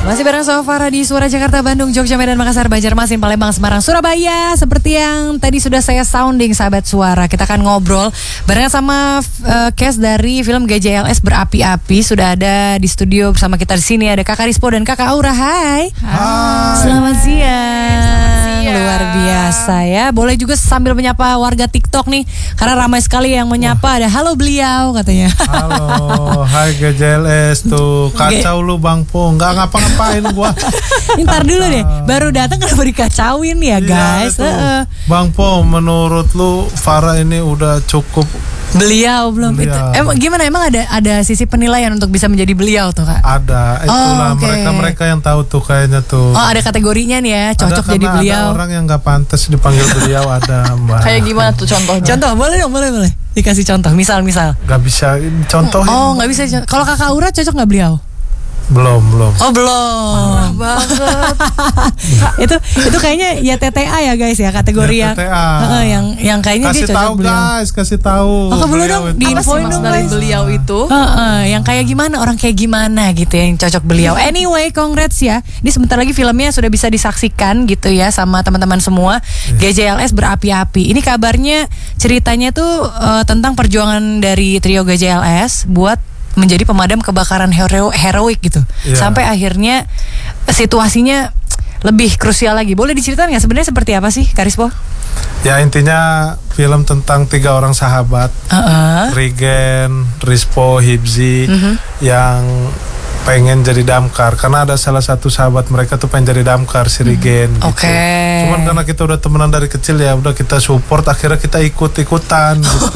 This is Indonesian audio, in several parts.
Masih bareng Sofara di Suara Jakarta, Bandung, Jogja, Medan, Makassar, Banjarmasin, Palembang, Semarang, Surabaya. Seperti yang tadi sudah saya sounding, sahabat Suara, kita akan ngobrol barengan sama cast dari film GJLS Berapi-Api. Sudah ada di studio bersama kita di sini ada Kakak Rispo dan Kakak Aura. Hai. Selamat siang. Luar biasa ya. Boleh juga sambil menyapa warga TikTok nih, karena ramai sekali yang menyapa. Ada halo beliau katanya. Halo, hai GJLS tuh. Kacau lu Bang Po, nggak ngapa-ngapain gua. Ntar dulu deh, baru datang kenapa dikacauin ya guys? Bang Po, menurut lu Farah ini udah cukup? Beliau belum. Emang gimana? Emang ada sisi penilaian untuk bisa menjadi beliau tuh Kak? Ada, itulah mereka yang tahu tuh kayaknya tuh. Oh, ada kategorinya nih ya, cocok jadi beliau. Ada orang yang nggak pantas dipanggil beliau, ada Mbak. Kayak gimana tuh contohnya? Contoh, boleh dong, boleh. Dikasih contoh, misal. Gak bisa contohin. Oh, nggak bisa. Kalau Kakak Aura cocok nggak beliau? Belum. Oh, belum. Parah banget. itu kayaknya ya TTA ya guys ya, kategori ya, TTA. yang kayaknya kasih dia cocok beliau. Kasih tahu. Oh, belum dong, diinfoin dong dari guys. Beliau itu. Yang kayak gimana, orang kayak gimana gitu yang cocok beliau. Anyway, congrats ya. Ini sebentar lagi filmnya sudah bisa disaksikan gitu ya sama teman-teman semua. GJLS Berapi-Api. Ini kabarnya ceritanya tuh tentang perjuangan dari trio GJLS buat menjadi pemadam kebakaran heroik gitu. Sampai akhirnya situasinya lebih krusial lagi. Boleh diceritain nggak sebenarnya seperti apa sih, Kak Rispo? Ya, intinya film tentang 3 orang sahabat, Rigen, Rispo, Hibzi, yang pengen jadi damkar. Karena ada salah satu sahabat mereka tuh pengen jadi damkar, si Rigen gitu. Cuman karena kita udah temenan dari kecil, ya udah kita support, akhirnya kita ikut-ikutan gitu.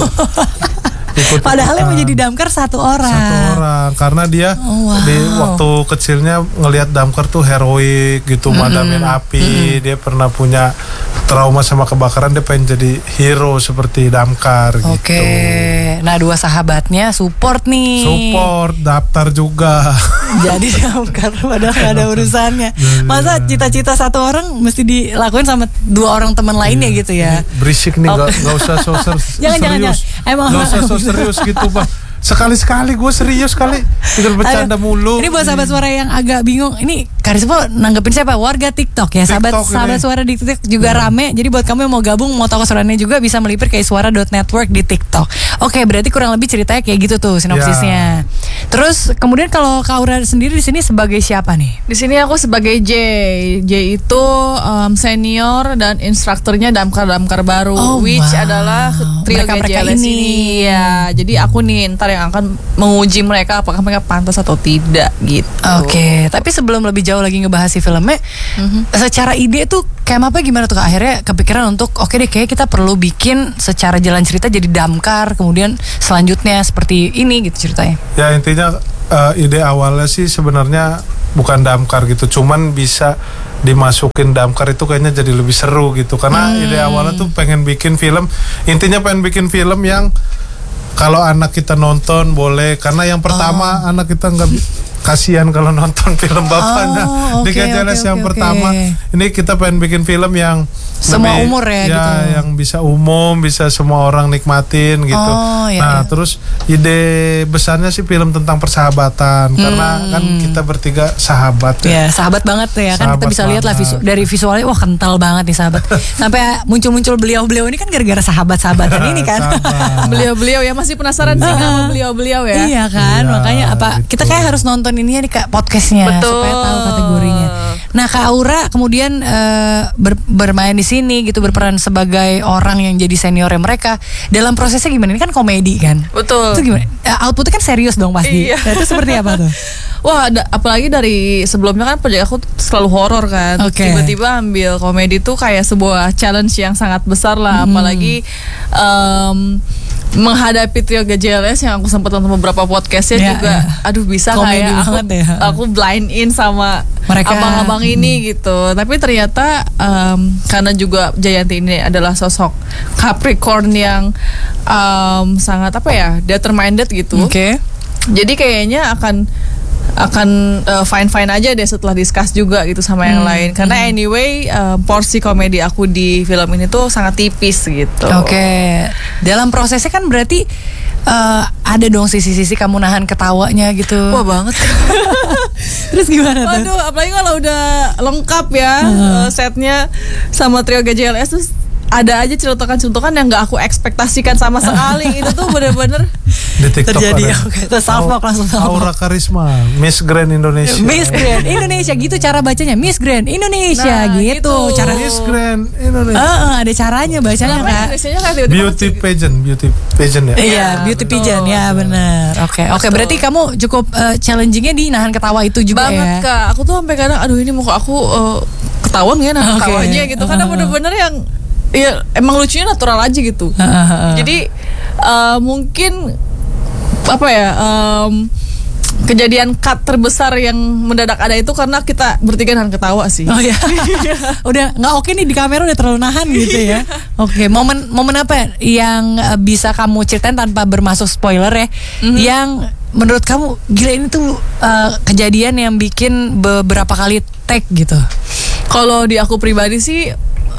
Padahal yang menjadi damkar satu orang, karena dia di waktu kecilnya ngelihat damkar tuh heroik gitu, madamin api. Dia pernah punya trauma sama kebakaran, dia pengen jadi hero seperti damkar gitu. Nah, 2 sahabatnya support nih. Support, daftar juga. Jadi damkar padahal gak ada urusannya. Masa cita-cita satu orang mesti dilakuin sama 2 orang teman lainnya gitu ya. Berisik nih, gak usah serius. Jangan. Emang gak usah serius gitu Bang. Sekali-sekali gue serius kali, tinggal bercanda mulu. Ini buat sahabat Suara yang agak bingung, ini Kak Rispo nanggepin siapa? Warga TikTok ya, sahabat Suara di TikTok juga rame. Jadi buat kamu yang mau gabung, mau tahu keseruannya juga bisa melipir ke suara.network di TikTok. Oke, berarti kurang lebih ceritanya kayak gitu tuh sinopsisnya. Terus kemudian kalau Kak Aura sendiri di sini sebagai siapa nih? Di sini aku sebagai J itu senior dan instrukturnya damkar baru, which adalah trio GJLS ini. Ya, jadi aku nih ntar yang akan menguji mereka apakah mereka pantas atau tidak gitu. Oke, tapi sebelum lebih jauh lagi ngebahas si filmnya, secara ide tuh kayak apa gimana tuh Kak? Akhirnya kepikiran untuk oke deh, kayak kita perlu bikin secara jalan cerita jadi damkar, kemudian selanjutnya seperti ini gitu ceritanya. Ya, intinya ide awalnya sih sebenarnya bukan damkar gitu, cuman bisa dimasukin damkar itu kayaknya jadi lebih seru gitu. Karena ide awalnya tuh pengen bikin film, intinya pengen bikin film yang kalau anak kita nonton boleh, karena yang pertama anak kita nggak kasihan kalau nonton film bapaknya di GJLS yang pertama. Ini kita pengen bikin film yang semua umur ya gitu. Yang bisa umum, bisa semua orang nikmatin gitu. Terus ide besarnya sih film tentang persahabatan, karena kan kita bertiga sahabat ya. Sahabat banget ya, kan kita bisa lihat lah dari visualnya, wah kental banget nih sahabat. Sampai muncul beliau-beliau ini kan gara-gara sahabat-sahabatan ini kan. Beliau-beliau ya masih penasaran sih sama beliau-beliau ya. Iya kan, makanya kita kayak harus nonton ini nih Kak, podcastnya. Betul. Supaya tahu kategorinya. Nah, Kak Aura kemudian bermain di sini gitu, berperan sebagai orang yang jadi seniornya mereka. Dalam prosesnya gimana? Ini kan komedi kan? Betul. Itu gimana? Outputnya kan serius dong pasti. Iya. Nah, itu seperti apa tuh? Wah, apalagi dari sebelumnya kan proyek aku selalu horor kan. Tiba-tiba ambil komedi tuh kayak sebuah challenge yang sangat besar lah. Apalagi menghadapi trio GJLS yang aku sempat nonton beberapa podcastnya juga. Aduh, bisa kayak aku blind in sama mereka, abang-abang ini gitu. Tapi ternyata karena juga Jayanti ini adalah sosok Capricorn yang sangat determined gitu. Jadi kayaknya akan fine-fine aja deh setelah discuss juga gitu sama yang lain. Karena anyway porsi komedi aku di film ini tuh sangat tipis gitu. Dalam prosesnya kan berarti ada dong sisi-sisi kamu nahan ketawanya gitu. Wah banget. Terus gimana tuh? Waduh, apalagi kalau udah lengkap ya setnya sama trio GJLS, terus ada aja celutukan-celutukan yang gak aku ekspektasikan sama sekali. Itu tuh bener-bener di TikTok terjadi. Terus salvok langsung Aura Karisma, Miss Grand Indonesia. Miss Grand Indonesia gitu cara bacanya, Miss Grand Indonesia gitu. Cara Miss Grand Indonesia. Ada caranya bacanya kan. Beauty pageant ya. Iya, beauty pageant ya benar. Oke, berarti kamu cukup challengingnya di nahan ketawa itu juga banget, ya. Kak. Aku tuh sampai kadang aduh ini muka aku ketahuan ya nahan ketawanya gitu. Karena bener-bener yang ya emang lucunya natural aja gitu. Jadi mungkin apa ya, kejadian cut terbesar yang mendadak ada itu karena kita bertiga nahan ketawa sih. Oh ya. Udah nggak oke nih di kamera udah terlalu nahan gitu ya. Oke, momen apa yang bisa kamu ceritain tanpa bermasuk spoiler ya? Yang menurut kamu gila ini tuh kejadian yang bikin beberapa kali take gitu. Kalau di aku pribadi sih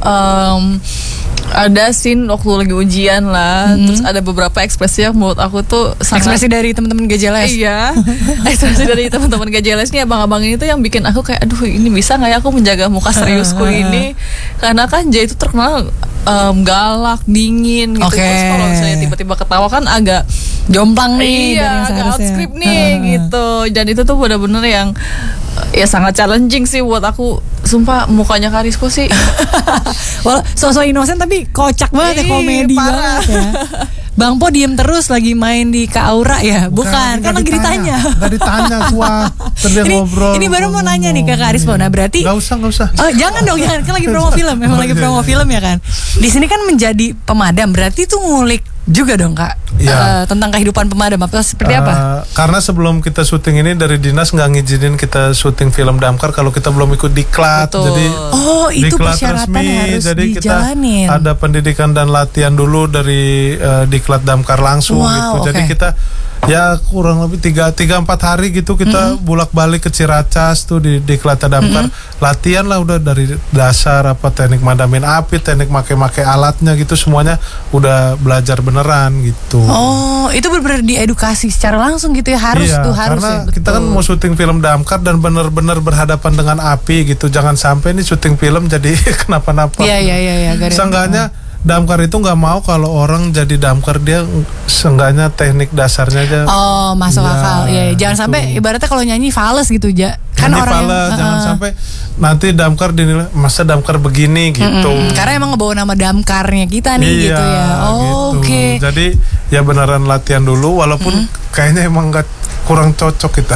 ada scene waktu lagi ujian lah, terus ada beberapa ekspresi yang menurut aku tuh sangat, ekspresi dari teman-teman GJLS. Iya, ekspresi dari teman-teman GJLS nih, abang-abang ini tuh yang bikin aku kayak aduh ini bisa nggak ya aku menjaga muka seriusku ini, karena kan Jay itu terkenal galak, dingin gitu. Terus kalau misalnya tiba-tiba ketawa kan agak jomplang nih, iya, agak out script nih gitu. Dan itu tuh benar-benar yang ya sangat challenging sih buat aku. Sumpah mukanya Karisco sih well, sosok inosen tapi kocak banget ya, komedi banget ya. Bang Po diem terus lagi main di Kak Aura ya? Bukan, kan lagi ditanya. Gak ditanya gua, ngobrol. Ini baru mau nanya nih ke Karisco. Nah berarti Gak usah. Oh jangan dong, jangan, kan lagi promo film. Memang lagi promo film ya kan. Di sini kan menjadi pemadam, berarti tuh ngulik juga dong Kak ya. Tentang kehidupan pemadam apa seperti apa? Karena sebelum kita syuting ini dari dinas nggak ngizinin kita syuting film damkar kalau kita belum ikut diklat. Betul. Jadi itu diklat persyaratan resmi, harus jadi dijalanin. kita ada pendidikan dan latihan dulu dari diklat damkar langsung gitu. Jadi kita ya kurang lebih 3-4 hari gitu kita bolak-balik ke Ciracas tuh di diklat damkar. Latihan lah udah dari dasar apa teknik madamin api, teknik make alatnya gitu semuanya udah belajar beneran gitu. Oh, itu benar-benar diedukasi secara langsung gitu ya, harus iya, tuh harus karena ya. Kita kan mau syuting film damkar dan benar-benar berhadapan dengan api gitu. Jangan sampai nih syuting film jadi kenapa-napa. Iya. Seenggaknya damkar itu nggak mau kalau orang jadi damkar dia seenggaknya teknik dasarnya aja. Oh, masuk akal. Iya, jangan gitu. Sampai ibaratnya kalau nyanyi fals gitu aja. Kan nyanyi orang fals, jangan sampai nanti damkar dinilai masa damkar begini gitu. Karena emang ngebawa nama damkarnya kita nih gitu ya. Oh, gitu. Oke. Jadi ya beneran latihan dulu walaupun kayaknya emang nggak kurang cocok kita.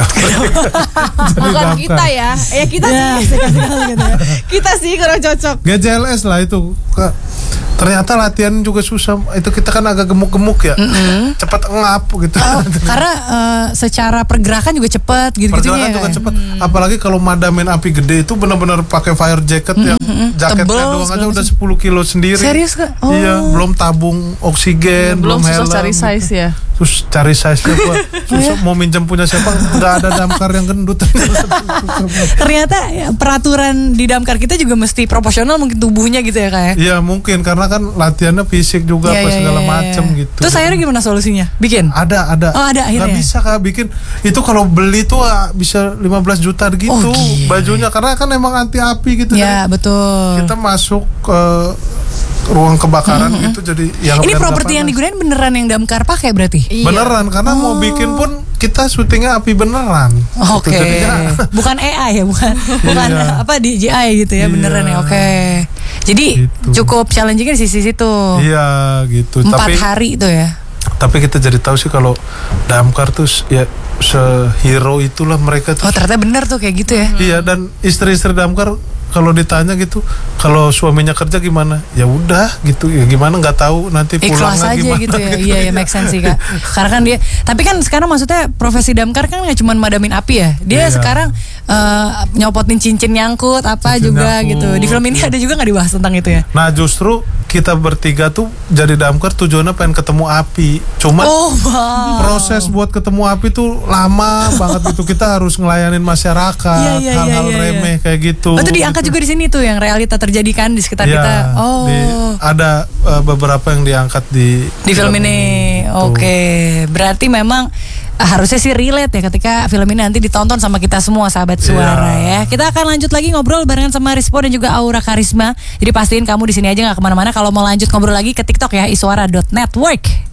Bukan damkar. Kita ya kita sih. Kita sih kurang cocok. GJLS lah itu. Ternyata latihan juga susah. Itu kita kan agak gemuk-gemuk ya. Cepat ngap gitu. Karena secara pergerakan juga cepat gitu-gitu ya. Pergerakan juga cepat. Apalagi kalau madamin api gede itu benar-benar pakai fire jacket yang jaketnya doang aja udah 10 kilo sendiri. Serius Kak? Oh. Iya, belum tabung oksigen, belum helm. Susah cari size ya. Terus cari size-nya gua susah mau minjem punya siapa, nggak ada damkar yang gendut. Ternyata ya, peraturan di damkar kita juga mesti proporsional mungkin tubuhnya gitu ya Kak ya. Iya mungkin karena kan latihannya fisik juga apa segala macem gitu. Terus akhirnya gimana solusinya? Bikin? Ada. Oh ada akhirnya. Gak bisa Kak bikin. Itu kalau beli tuh bisa 15 juta gitu bajunya karena kan emang anti api gitu. Ya betul. Kita masuk ke ruang kebakaran gitu jadi yang ini properti yang digunain beneran yang damkar pakai berarti? Iya. Beneran karena mau bikin pun kita syutingnya api beneran. Oke. Bukan AI ya, bukan apa DJI gitu ya, beneran ya. Oke. Jadi gitu. Cukup challenging di sisi situ. Iya gitu. 4 hari itu ya. Tapi kita jadi tahu sih kalau damkar tuh ya sehero itulah mereka tuh. Oh ternyata bener tuh kayak gitu ya. Iya dan istri-istri damkar kalau ditanya gitu kalau suaminya kerja gimana ya udah gitu ya gimana nggak tahu nanti pulang lagi gimana gitu ya. Iya make sense sih Kak. Karena kan dia tapi kan sekarang maksudnya profesi damkar kan nggak cuma madamin api ya, dia sekarang nyopotin cincin nyangkut apa cincin juga nyangkut. Gitu di film ini ada juga nggak dibahas tentang itu ya. Nah justru kita bertiga tuh jadi damkar tujuannya pengen ketemu api, cuma proses buat ketemu api tuh lama banget gitu. Kita harus ngelayanin masyarakat hal-hal remeh kayak gitu. Itu diangkat juga di sini tuh yang realita terjadi kan di sekitar kita. Ada beberapa yang diangkat di film ini. Oke. Berarti memang harusnya sih relate ya ketika film ini nanti ditonton sama kita semua sahabat suara ya. Kita akan lanjut lagi ngobrol barengan sama Rispo dan juga Aura Karisma. Jadi pastiin kamu di sini aja, nggak kemana-mana. Kalau mau lanjut ngobrol lagi ke TikTok ya, iswara.network.